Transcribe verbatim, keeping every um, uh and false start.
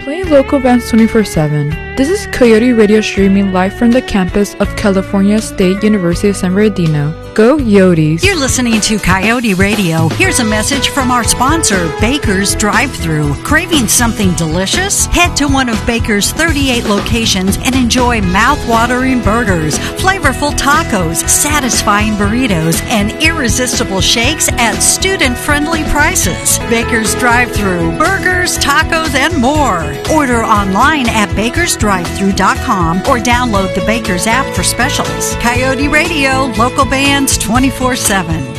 Playing local bands twenty-four seven. This is Coyote Radio streaming live from the campus of California State University of San Bernardino. Go Yotes! You're listening to Coyote Radio. Here's a message from our sponsor, Baker's Drive-Thru. Craving something delicious? Head to one of Baker's thirty-eight locations and enjoy mouth-watering burgers, flavorful tacos, satisfying burritos, and irresistible shakes at student-friendly prices. Baker's Drive-Thru. Burgers, tacos, and more. Order online at bakers drive thru dot com or download the Baker's app for specials. Coyote Radio, local bands twenty-four seven.